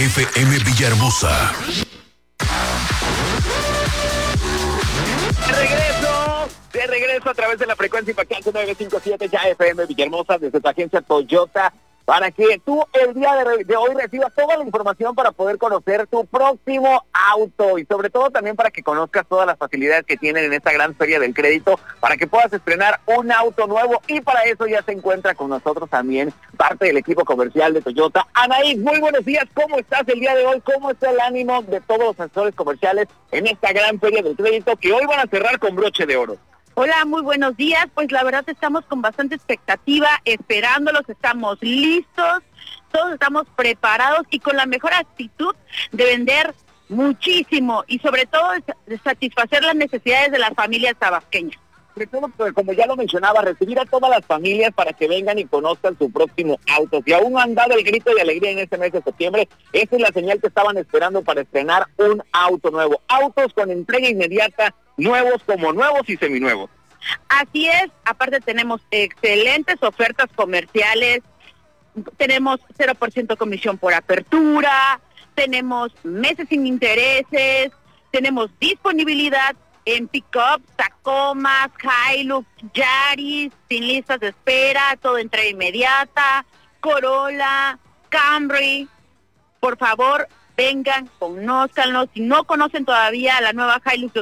FM Villahermosa. De regreso a través de la frecuencia impactante 957 ya FM Villahermosa desde tu agencia Toyota, para que tú el día de hoy recibas toda la información para poder conocer tu próximo auto y sobre todo también para que conozcas todas las facilidades que tienen en esta gran feria del crédito para que puedas estrenar un auto nuevo, y para eso ya se encuentra con nosotros también parte del equipo comercial de Toyota. Anaís, muy buenos días, ¿cómo estás el día de hoy? ¿Cómo está el ánimo de todos los asesores comerciales en esta gran feria del crédito que hoy van a cerrar con broche de oro? Hola, muy buenos días. Pues la verdad estamos con bastante expectativa, esperándolos, estamos listos, todos estamos preparados y con la mejor actitud de vender muchísimo y sobre todo de satisfacer las necesidades de las familias tabasqueñas. Sobre todo, pues, como ya lo mencionaba, recibir a todas las familias para que vengan y conozcan su próximo auto. Si aún no han dado el grito de alegría en este mes de septiembre, esta es la señal que estaban esperando para estrenar un auto nuevo. Autos con entrega inmediata, nuevos como nuevos y seminuevos. Así es, aparte tenemos excelentes ofertas comerciales, tenemos 0% comisión por apertura, tenemos meses sin intereses, tenemos disponibilidad en pick-up, Tacomas, Hilux, Yaris, sin listas de espera, todo entrega inmediata, Corolla, Camry. Por favor, vengan, conózcanlo. Si no conocen todavía la nueva Hilux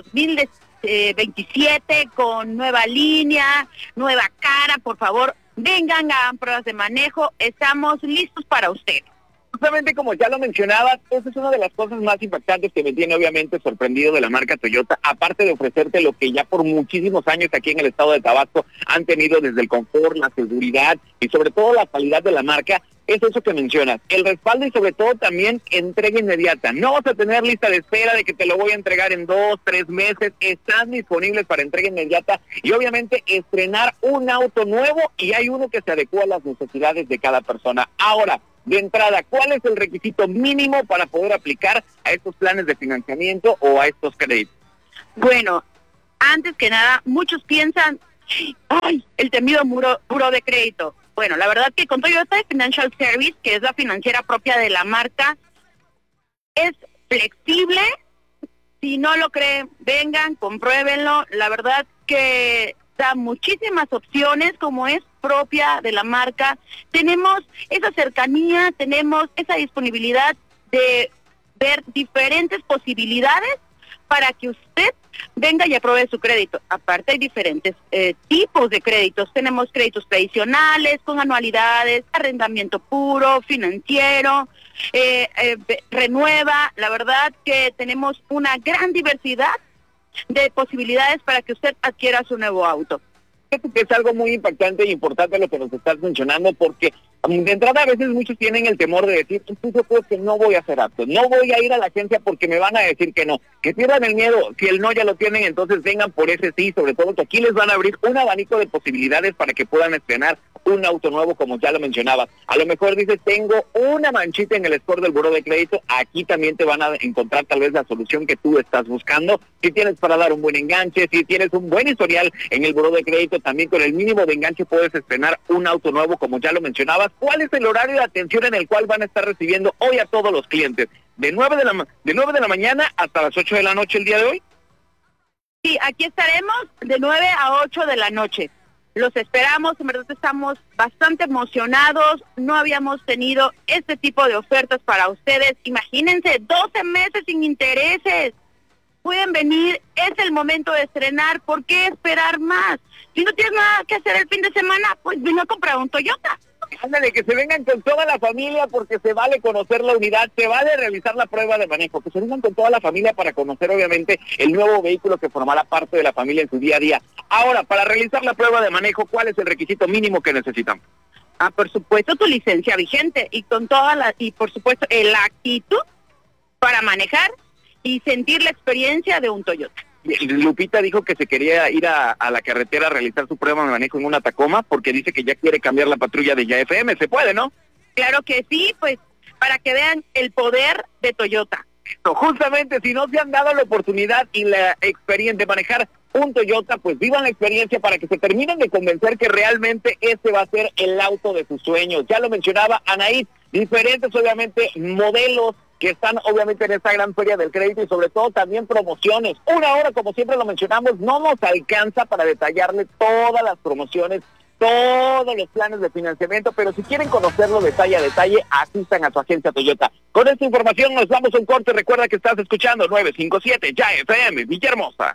2027 con nueva línea, nueva cara, por favor, vengan, hagan pruebas de manejo. Estamos listos para ustedes. Justamente como ya lo mencionabas, esa es una de las cosas más impactantes que me tiene obviamente sorprendido de la marca Toyota, aparte de ofrecerte lo que ya por muchísimos años aquí en el estado de Tabasco han tenido desde el confort, la seguridad y sobre todo la calidad de la marca. Es eso que mencionas, el respaldo y sobre todo también entrega inmediata. No vas a tener lista de espera de que te lo voy a entregar en 2, 3 meses, están disponibles para entrega inmediata y obviamente estrenar un auto nuevo, y hay uno que se adecua a las necesidades de cada persona. Ahora, de entrada, ¿cuál es el requisito mínimo para poder aplicar a estos planes de financiamiento o a estos créditos? Bueno, antes que nada, muchos piensan, ¡ay!, el temido buró de crédito. Bueno, la verdad que con Toyota Financial Service, que es la financiera propia de la marca, es flexible. Si no lo creen, vengan, compruébenlo. La verdad que da muchísimas opciones, como es propia de la marca. Tenemos esa cercanía, tenemos esa disponibilidad de ver diferentes posibilidades para que usted venga y apruebe su crédito. Aparte hay diferentes tipos de créditos. Tenemos créditos tradicionales, con anualidades, arrendamiento puro, financiero, renueva. La verdad que tenemos una gran diversidad de posibilidades para que usted adquiera su nuevo auto. Creo que es algo muy impactante e importante lo que nos estás mencionando, porque de entrada a veces muchos tienen el temor de decir, yo creo que no voy a hacer apto, no voy a ir a la agencia porque me van a decir que no, que pierdan el miedo. Si el no ya lo tienen, entonces vengan por ese sí, sobre todo que aquí les van a abrir un abanico de posibilidades para que puedan estrenar un auto nuevo, como ya lo mencionabas. A lo mejor dices, tengo una manchita en el score del buró de crédito, aquí también te van a encontrar tal vez la solución que tú estás buscando. Si tienes para dar un buen enganche, si tienes un buen historial en el buró de crédito, también con el mínimo de enganche puedes estrenar un auto nuevo, como ya lo mencionabas. ¿Cuál es el horario de atención en el cual van a estar recibiendo hoy a todos los clientes? ¿De 9 de la mañana hasta las 8 de la noche el día de hoy? Sí, aquí estaremos de 9 a 8 de la noche. Los esperamos, en verdad estamos bastante emocionados, no habíamos tenido este tipo de ofertas para ustedes. Imagínense, 12 meses sin intereses. Pueden venir, es el momento de estrenar, ¿por qué esperar más? Si no tienes nada que hacer el fin de semana, pues ven a comprar un Toyota. Ándale, que se vengan con toda la familia porque se vale conocer la unidad, se vale realizar la prueba de manejo, que se vengan con toda la familia para conocer obviamente el nuevo vehículo que formará parte de la familia en su día a día. Ahora, para realizar la prueba de manejo, ¿cuál es el requisito mínimo que necesitamos? Por supuesto, tu licencia vigente y con y por supuesto la actitud para manejar y sentir la experiencia de un Toyota. Lupita dijo que se quería ir a la carretera a realizar su prueba de manejo en una Tacoma porque dice que ya quiere cambiar la patrulla de Ya FM. ¿Se puede, no? Claro que sí, pues para que vean el poder de Toyota. Justamente, si no se han dado la oportunidad y la experiencia de manejar un Toyota, pues vivan la experiencia para que se terminen de convencer que realmente este va a ser el auto de sus sueños. Ya lo mencionaba Anaís, diferentes obviamente modelos, que están obviamente en esta gran feria del crédito y sobre todo también promociones. Una hora, como siempre lo mencionamos, no nos alcanza para detallarle todas las promociones, todos los planes de financiamiento, pero si quieren conocerlo detalle a detalle, asistan a su agencia Toyota. Con esta información nos damos un corte. Recuerda que estás escuchando 957 Ya FM Villahermosa.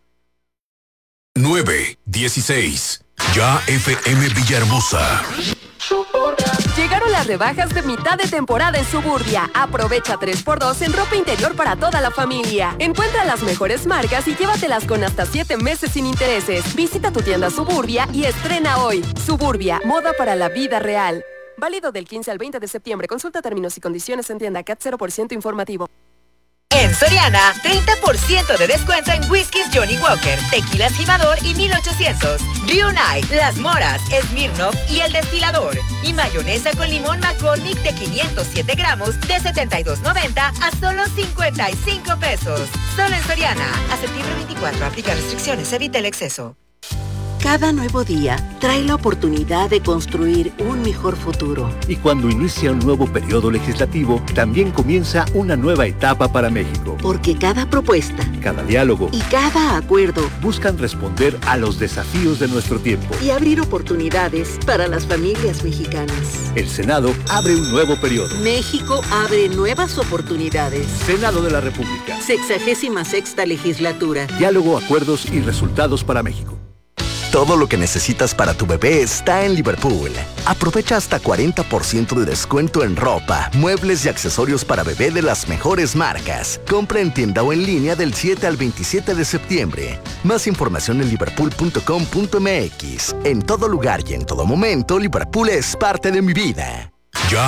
916 Ya FM Villahermosa. Llegaron las rebajas de mitad de temporada en Suburbia. Aprovecha 3x2 en ropa interior para toda la familia. Encuentra las mejores marcas y llévatelas con hasta 7 meses sin intereses. Visita tu tienda Suburbia y estrena hoy. Suburbia, moda para la vida real. Válido del 15 al 20 de septiembre. Consulta términos y condiciones en tienda CAT 0% informativo. En Soriana, 30% de descuento en whiskies Johnny Walker, tequilas Jimador y 1800, Blue Night, Las Moras, Smirnoff y El Destilador. Y mayonesa con limón McCormick de 507 gramos de $72.90 a solo 55 pesos. Solo en Soriana. A septiembre 24, aplica restricciones, evita el exceso. Cada nuevo día trae la oportunidad de construir un mejor futuro. Y cuando inicia un nuevo periodo legislativo, también comienza una nueva etapa para México. Porque cada propuesta, cada diálogo y cada acuerdo buscan responder a los desafíos de nuestro tiempo y abrir oportunidades para las familias mexicanas. El Senado abre un nuevo periodo. México abre nuevas oportunidades. Senado de la República. 66ª legislatura. Diálogo, acuerdos y resultados para México. Todo lo que necesitas para tu bebé está en Liverpool. Aprovecha hasta 40% de descuento en ropa, muebles y accesorios para bebé de las mejores marcas. Compra en tienda o en línea del 7 al 27 de septiembre. Más información en liverpool.com.mx. En todo lugar y en todo momento, Liverpool es parte de mi vida.